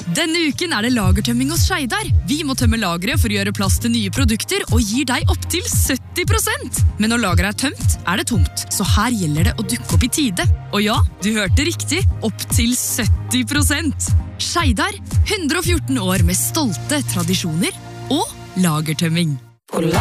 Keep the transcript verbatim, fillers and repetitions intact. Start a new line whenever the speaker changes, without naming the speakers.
Denne uken er det lagertømming hos Skeidar. Vi må tømme lageret for å gjøre plass til nye produkter og gir deg opp til sytti prosent. Men når lageret er tømt, er det tomt. Så her gjelder det å dukke opp i tide. Og ja, du hørte riktig. Opp til sytti prosent. Skeidar, hundre og fjorten år med stolte tradisjoner og lagertømming.